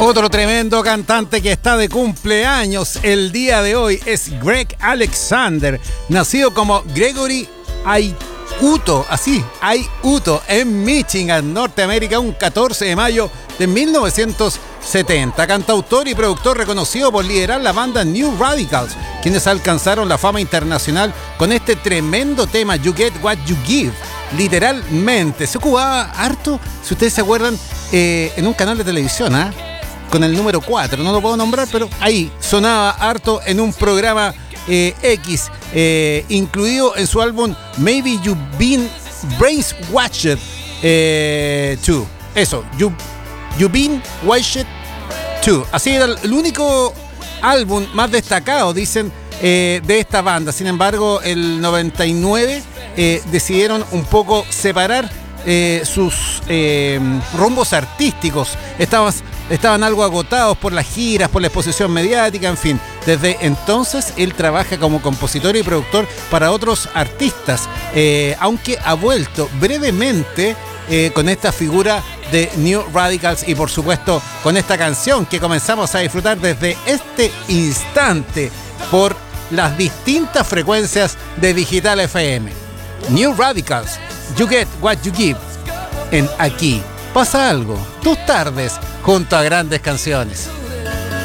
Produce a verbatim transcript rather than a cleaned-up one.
Otro tremendo cantante que está de cumpleaños el día de hoy es Greg Alexander, nacido como Gregory Aiuto, así, Aiuto, en Michigan, Norteamérica, un catorce de mayo de mil novecientos setenta. Cantautor y productor reconocido por liderar la banda New Radicals, quienes alcanzaron la fama internacional con este tremendo tema You Get What You Give. Literalmente, se ocupaba harto, si ustedes se acuerdan, eh, en un canal de televisión, ¿ah? ¿eh? Con el número cuatro, no lo puedo nombrar, pero ahí sonaba harto en un programa eh, X, eh, incluido en su álbum Maybe You've Been Brainwashed eh, two. Eso, you, You've Been Washed two. Así era el único álbum más destacado, dicen, eh, de esta banda. Sin embargo, el noventa y nueve eh, decidieron un poco separar eh, sus eh, rumbos artísticos. Estaban Estaban algo agotados por las giras, por la exposición mediática, en fin. Desde entonces él trabaja como compositor y productor para otros artistas, eh, aunque ha vuelto brevemente eh, con esta figura de New Radicals y por supuesto con esta canción que comenzamos a disfrutar desde este instante por las distintas frecuencias de Digital F M. New Radicals, You Get What You Give, en Aquí Pasa Algo, tus tardes junto a grandes canciones.